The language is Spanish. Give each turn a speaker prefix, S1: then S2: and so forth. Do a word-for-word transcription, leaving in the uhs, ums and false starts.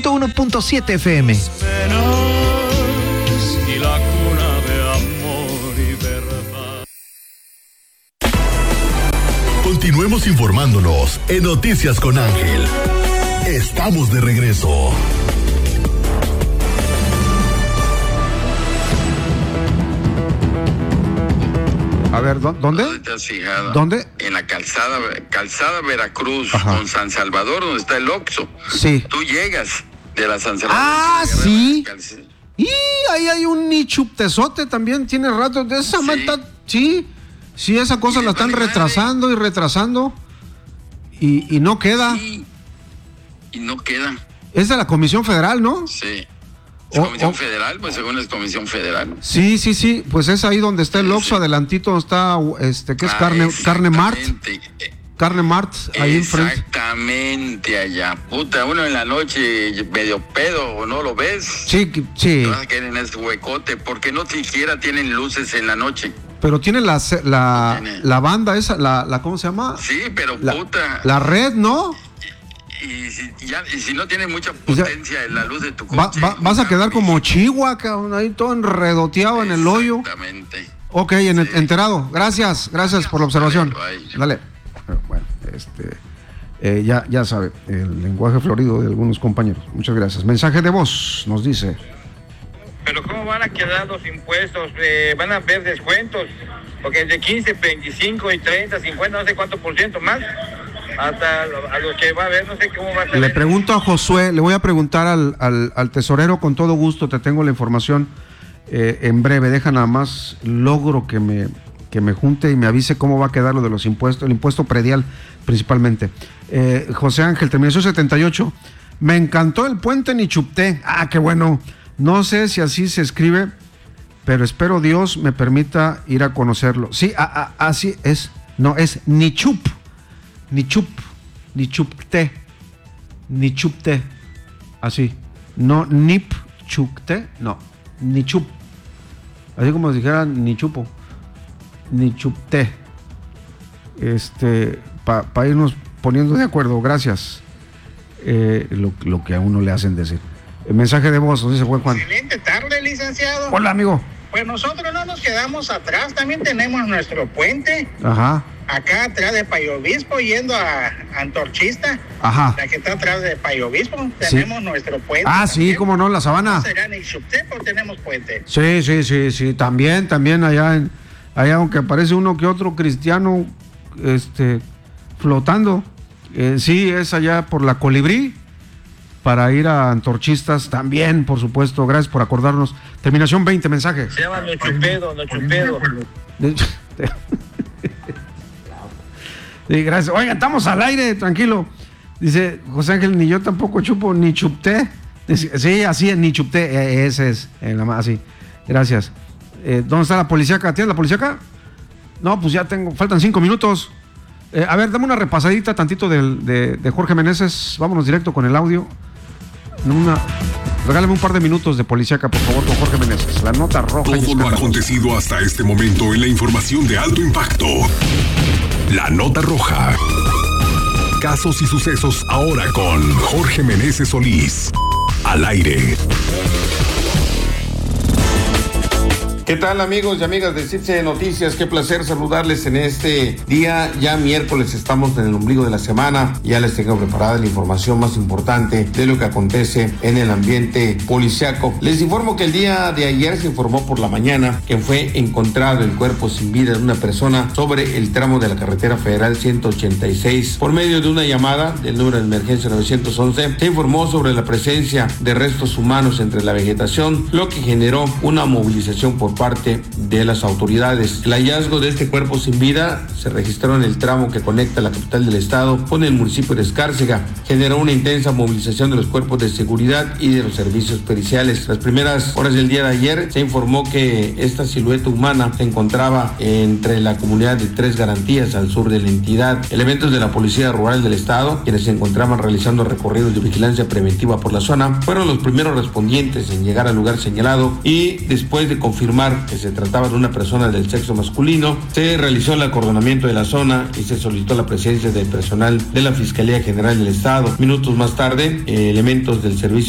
S1: ciento uno punto siete F M.
S2: Continuemos informándonos en Noticias con Ángel. Estamos de regreso.
S3: A ver, ¿dónde?
S4: ¿Dónde te has fijado?
S3: ¿Dónde?
S4: En la calzada, calzada Veracruz,
S3: Ajá.
S4: con San Salvador, donde está el Oxxo.
S3: Sí.
S4: Tú llegas de la San Salvador.
S3: Ah, sí.
S4: Calz...
S3: Y ahí hay un nichuptezote también, tiene rato de esa
S4: Sí.
S3: mata. Sí, sí, esa cosa
S4: Sí,
S3: la están
S4: vale,
S3: retrasando
S4: madre.
S3: y retrasando. Y, y no queda.
S4: Sí. Y no queda.
S3: Es de la Comisión Federal, ¿no?
S4: Sí. ¿Es
S3: O-
S4: Comisión
S3: o-
S4: Federal? Pues según es Comisión Federal.
S3: Sí, sí, sí. Pues es ahí donde está el
S4: Sí,
S3: Oxxo,
S4: sí.
S3: adelantito donde está, este, ¿qué es?
S4: Ah,
S3: carne, carne Mart.
S4: exactamente.
S3: Carne Mart, ahí enfrente.
S4: Exactamente allá. Puta, uno en la noche medio pedo o no lo ves.
S3: Sí, que- sí.
S4: Te vas a quedar en ese huecote porque no siquiera tienen luces en la noche.
S3: Pero tiene la, ce- la,
S4: Tiene.
S3: la banda esa, la, la, ¿cómo se llama?
S4: Sí, pero
S3: La,
S4: puta.
S3: la red, ¿no?
S4: Y si, ya, y si no tiene mucha
S3: O sea,
S4: potencia en la luz de tu
S3: Va-
S4: coche.
S3: va- vas a quedar como Chihuahua, cabrón, ahí todo enredoteado en el hoyo.
S4: Exactamente.
S3: Ok, en-
S4: Sí.
S3: enterado. Gracias, gracias por la observación.
S4: Dale, bye.
S3: Dale. Eh, Bueno, este, eh, ya, ya sabe, el lenguaje florido de algunos compañeros. Muchas gracias. Mensaje de voz nos dice.
S5: Pero ¿cómo van a quedar los impuestos? Eh, ¿Van a haber descuentos? Porque de quince, veinticinco y treinta, cincuenta, no sé cuánto por ciento más, hasta a los que va a haber, no sé cómo va a ser.
S3: Le pregunto a Josué, le voy a preguntar al, al, al tesorero con todo gusto, te tengo la información eh, en breve. Deja nada más, logro que me, que me junte y me avise cómo va a quedar lo de los impuestos, el impuesto predial principalmente. Eh, José Ángel, terminación setenta y ocho. Me encantó el puente Nichupté. Ah, qué bueno. No sé si así se escribe, pero espero Dios me permita ir a conocerlo. Sí, a, a, así es. No, es Nichup. Nichup. Nichupté. Nichupté. Así. No Nipchukté, no. Nichup. Así como si dijeran Nichupo. Nichupté. Este, para pa irnos poniendo de acuerdo, gracias. Eh, lo, lo que a uno le hacen decir. El mensaje de voz, nos dice Juan Juan.
S5: Excelente tarde, licenciado.
S3: Hola, amigo.
S5: Pues nosotros no nos quedamos atrás, también tenemos nuestro puente,
S3: Ajá,
S5: acá atrás de Payo Obispo, yendo a Antorchista,
S3: ajá.
S5: la que está atrás de Payo Obispo,
S3: Sí.
S5: tenemos nuestro puente.
S3: Ah, sí,
S5: también.
S3: cómo no, la sabana.
S5: No será ni Chupté, pero tenemos puente.
S3: Sí, sí, sí, sí. También, también allá en, allá aunque aparece uno que otro cristiano, este, flotando. Eh, sí, es allá por la Colibrí, para ir a Antorchistas también, por supuesto. Gracias por acordarnos. Terminación veinte, mensaje.
S5: Se llama Nochupedo, Nochupedo.
S3: Sí, gracias. Oigan, estamos al aire, tranquilo. Dice José Ángel, ni yo tampoco chupo, ni chupté. Dice, sí, así es, ni chupté. Eh, ese es, en la más, así. Gracias. Eh, ¿Dónde está la policíaca? ¿Tienes la policíaca? No, pues ya tengo, faltan cinco minutos. Eh, a ver, dame una repasadita tantito del, de, de Jorge Meneses. Vámonos directo con el audio. Una, regálame un par de minutos de policíaca, por favor, con Jorge Meneses. La nota roja.
S2: Todo lo acontecido hasta este momento en la información de alto impacto. La nota roja. Casos y sucesos ahora con Jorge Meneses Solís. Al aire.
S6: ¿Qué tal, amigos y amigas de C I T S E Noticias? Qué placer saludarles en este día. Ya miércoles estamos en el ombligo de la semana. Ya les tengo preparada la información más importante de lo que acontece en el ambiente policiaco. Les informo que el día de ayer se informó por la mañana que fue encontrado el cuerpo sin vida de una persona sobre el tramo de la carretera federal ciento ochenta y seis. Por medio de una llamada del número de emergencia novecientos once, se informó sobre la presencia de restos humanos entre la vegetación, lo que generó una movilización por parte de las autoridades. El hallazgo de este cuerpo sin vida se registró en el tramo que conecta la capital del estado con el municipio de Escárcega. Generó una intensa movilización de los cuerpos de seguridad y de los servicios periciales. Las primeras horas del día de ayer se informó que esta silueta humana se encontraba entre la comunidad de Tres Garantías al sur de la entidad. Elementos de la Policía Rural del estado, quienes se encontraban realizando recorridos de vigilancia preventiva por la zona, fueron los primeros respondientes en llegar al lugar señalado y después de confirmar que se trataba de una persona del sexo masculino, se realizó el acordonamiento de la zona y se solicitó la presencia del personal de la Fiscalía General del Estado. Minutos más tarde, eh, elementos del Servicio